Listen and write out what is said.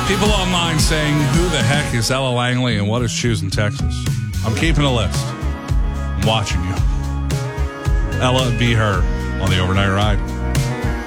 People online saying, who the heck is Ella Langley and what is choosing Texas? I'm keeping a list. I'm watching you. Ella, be her on the Overnight Ride.